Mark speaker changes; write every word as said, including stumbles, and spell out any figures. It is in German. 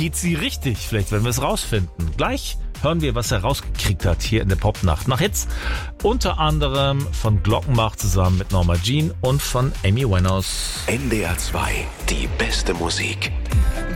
Speaker 1: geht sie richtig? Vielleicht werden wir es rausfinden. Gleich hören wir, was er rausgekriegt hat hier in der Popnacht. Nach Hits unter anderem von Glockenbach zusammen mit Norma Jean und von Amy Winehouse.
Speaker 2: N D R zwei, die beste Musik.